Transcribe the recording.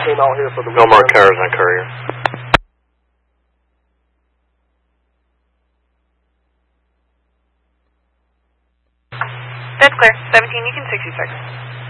came out here for the No more cars on Courier. That's clear. 17, you can 60 seconds.